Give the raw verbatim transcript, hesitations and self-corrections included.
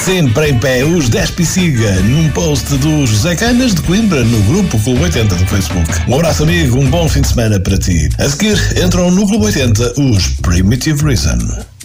sempre em pé os Despe Siga num post do José Canas de Coimbra no grupo Clube oitenta do Facebook. Um abraço, amigo, um bom fim de semana para ti. A seguir entram no Clube oitenta os Primitive Reason.